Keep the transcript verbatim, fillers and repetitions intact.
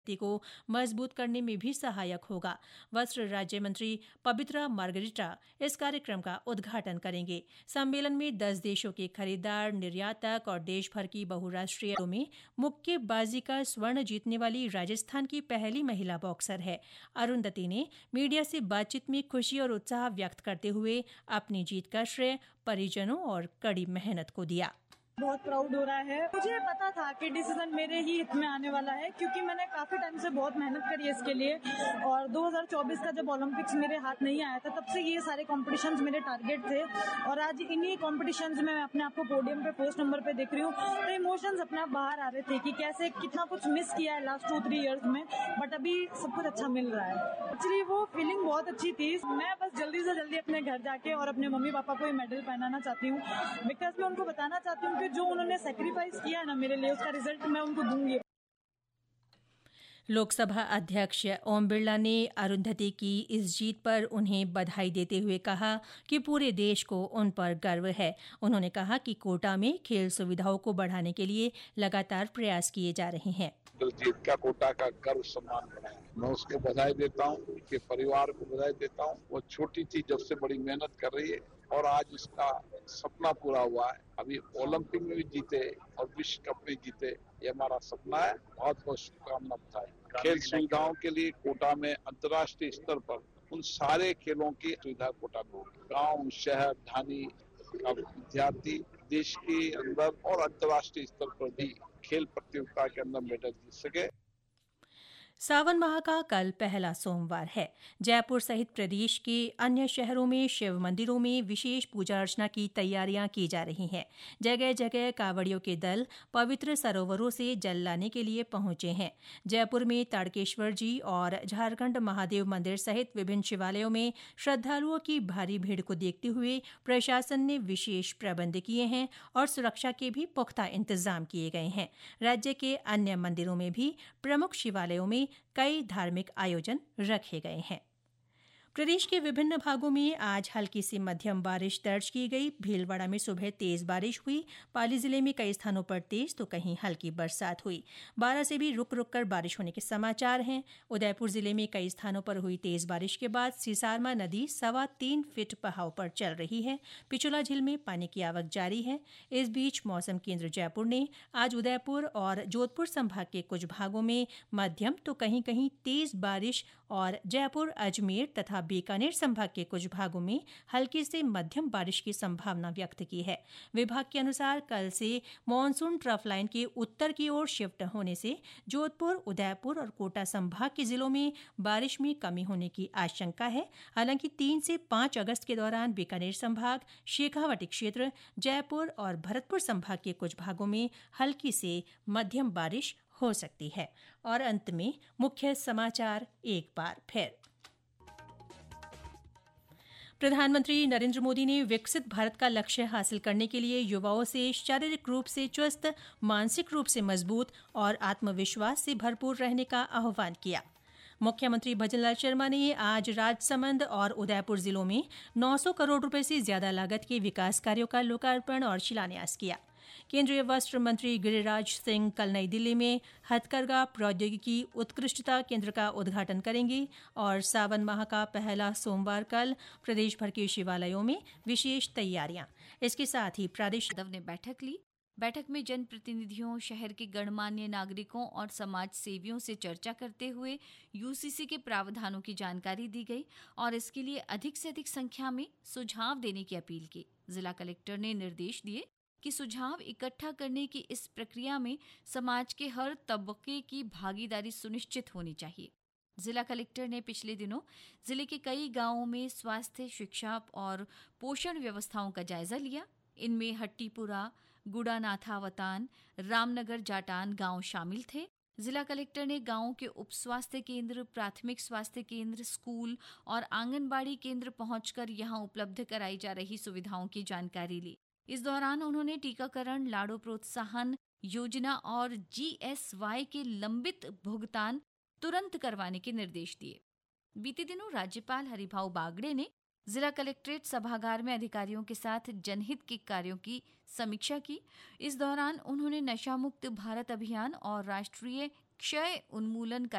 को मजबूत करने में भी सहायक होगा। वस्त्र राज्य मंत्री पवित्रा मार्गरिटा इस कार्यक्रम का उद्घाटन करेंगे। सम्मेलन में दस देशों के खरीदार, निर्यातक और देश भर की बहुराष्ट्रीय में मुक्केबाजी का स्वर्ण जीतने वाली राजस्थान की पहली महिला बॉक्सर है। अरुंधति ने मीडिया से बातचीत में खुशी और उत्साह व्यक्त करते हुए अपनी जीत का श्रेय परिजनों और कड़ी मेहनत को दिया। बहुत प्राउड हो रहा है। मुझे पता था कि डिसीजन मेरे ही हित में आने वाला है, क्योंकि मैंने काफी टाइम से बहुत मेहनत करी है इसके लिए। और दो हज़ार चौबीस का जब ओलंपिक्स मेरे हाथ नहीं आया था, तब से ये सारे कॉम्पिटिशन्स मेरे टारगेट थे। और आज इन्हीं कॉम्पिटिशन्स में मैं अपने आप को पोडियम पे फर्स्ट नंबर पे देख रही हूँ, तो इमोशंस अपने आप बाहर आ रहे थे कि कैसे कितना कुछ मिस किया है लास्ट टू थ्री इयर्स में, बट अभी सब कुछ अच्छा मिल रहा है। एक्चुअली वो फीलिंग बहुत अच्छी थी। मैं बस जल्दी से जल्दी अपने घर जाके और अपने मम्मी पापा को ये मेडल पहनाना चाहती हूँ, बिकॉज मैं उनको बताना चाहती हूँ कि जो उन्होंने सेक्रीफाइस किया है ना मेरे लिए, उसका रिजल्ट मैं उनको दूंगी। लोकसभा अध्यक्ष ओम बिरला ने अरुंधति की इस जीत पर उन्हें बधाई देते हुए कहा कि पूरे देश को उन पर गर्व है। उन्होंने कहा कि कोटा में खेल सुविधाओं को बढ़ाने के लिए लगातार प्रयास किए जा रहे हैं। दिलजीत का कोटा का गर्व सम्मान बनाया, मैं उसको बधाई देता हूँ, उसके परिवार को बधाई देता हूँ। वो छोटी थी जब से बड़ी मेहनत कर रही है और आज उसका सपना पूरा हुआ है। अभी ओलंपिक में भी जीते और विश्व कप में जीते, ये हमारा सपना है। बहुत बहुत शुभकामना बताए। खेल सुविधाओं के लिए कोटा में अंतर्राष्ट्रीय स्तर पर उन सारे खेलों की सुविधा कोटा में होगी। गाँव, शहर, ढानी का विद्यार्थी देश के अंदर और अंतर्राष्ट्रीय स्तर पर भी खेल प्रतियोगिता के अंदर मेडल जीत सके। सावन माह का कल पहला सोमवार है। जयपुर सहित प्रदेश के अन्य शहरों में शिव मंदिरों में विशेष पूजा अर्चना की तैयारियां की जा रही हैं। जगह जगह कांवड़ियों के दल पवित्र सरोवरों से जल लाने के लिए पहुंचे हैं। जयपुर में ताड़केश्वर जी और झारखंड महादेव मंदिर सहित विभिन्न शिवालयों में श्रद्धालुओं की भारी भीड़ को देखते हुए प्रशासन ने विशेष प्रबंध किए हैं और सुरक्षा के भी पुख्ता इंतजाम किए गए हैं। राज्य के अन्य मंदिरों में भी प्रमुख शिवालयों में कई धार्मिक आयोजन रखे गए हैं। प्रदेश के विभिन्न भागों में आज हल्की से मध्यम बारिश दर्ज की गई। भीलवाड़ा में सुबह तेज बारिश हुई। पाली जिले में कई स्थानों पर तेज तो कहीं हल्की बरसात हुई। बारां से भी रुक रुक कर बारिश होने के समाचार हैं। उदयपुर जिले में कई स्थानों पर हुई तेज बारिश के बाद सिसारमा नदी सवा तीन फीट बहाव पर चल रही है। पिछोला झील में पानी की आवक जारी है। इस बीच मौसम केंद्र जयपुर ने आज उदयपुर और जोधपुर संभाग के कुछ भागों में मध्यम तो कहीं कहीं तेज बारिश और जयपुर, अजमेर तथा बीकानेर संभाग के कुछ भागों में हल्की से मध्यम बारिश की संभावना व्यक्त की है। विभाग के अनुसार कल से मानसून ट्रफ लाइन के उत्तर की ओर शिफ्ट होने से जोधपुर, उदयपुर और कोटा संभाग के जिलों में बारिश में कमी होने की आशंका है। हालांकि तीन से पांच अगस्त के दौरान बीकानेर संभाग, शेखावाटी क्षेत्र, जयपुर और भरतपुर संभाग के कुछ भागों में हल्की से मध्यम बारिश हो सकती है। और अंत में मुख्य समाचार एक बार फिर। प्रधानमंत्री नरेंद्र मोदी ने विकसित भारत का लक्ष्य हासिल करने के लिए युवाओं से शारीरिक रूप से चुस्त, मानसिक रूप से मजबूत और आत्मविश्वास से भरपूर रहने का आह्वान किया। मुख्यमंत्री भजनलाल शर्मा ने आज राजसमंद और उदयपुर जिलों में नौ सौ करोड़ रुपए से ज्यादा लागत के विकास कार्यों का लोकार्पण और शिलान्यास किया। केंद्रीय वस्त्र मंत्री गिरिराज सिंह कल नई दिल्ली में हथकरघा प्रौद्योगिकी उत्कृष्टता केंद्र का उद्घाटन करेंगे और सावन माह का पहला सोमवार कल प्रदेश भर के शिवालयों में विशेष तैयारियां। इसके साथ ही प्रादेशिक यादव ने बैठक ली। बैठक में जनप्रतिनिधियों, शहर के गणमान्य नागरिकों और समाज सेवियों से चर्चा करते हुए यूसीसी के प्रावधानों की जानकारी दी गई और इसके लिए अधिक से अधिक संख्या में सुझाव देने की अपील की। जिला कलेक्टर ने निर्देश दिए कि सुझाव इकट्ठा करने की इस प्रक्रिया में समाज के हर तबके की भागीदारी सुनिश्चित होनी चाहिए। जिला कलेक्टर ने पिछले दिनों जिले के कई गांवों में स्वास्थ्य, शिक्षा और पोषण व्यवस्थाओं का जायजा लिया। इनमें हट्टीपुरा, गुड़ानाथावतान, रामनगर जाटान गांव शामिल थे। जिला कलेक्टर ने गांवों के उप स्वास्थ्य केंद्र, प्राथमिक स्वास्थ्य केंद्र, स्कूल और आंगनबाड़ी केंद्र पहुंचकर यहां उपलब्ध कराई जा रही सुविधाओं की जानकारी ली। इस दौरान उन्होंने टीकाकरण, लाड़ो प्रोत्साहन योजना और जीएसवाई के लंबित भुगतान तुरंत करवाने के निर्देश दिए। बीते दिनों राज्यपाल हरिभाऊ बागड़े ने जिला कलेक्ट्रेट सभागार में अधिकारियों के साथ जनहित के कार्यों की समीक्षा की। इस दौरान उन्होंने नशा मुक्त भारत अभियान और राष्ट्रीय क्षय उन्मूलन